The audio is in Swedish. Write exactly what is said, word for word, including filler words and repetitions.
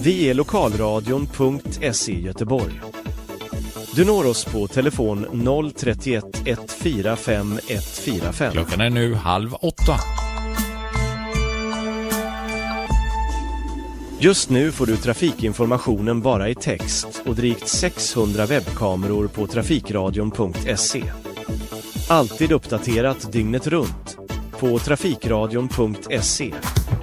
Vi är lokalradion punkt se Göteborg. Du når oss på telefon noll tre ett ett fyra fem ett fyra fem. Klockan är nu halv åtta. Just nu får du trafikinformationen bara i text och drygt sexhundra webbkameror på trafikradion punkt se. Alltid uppdaterat dygnet runt på trafikradion punkt se.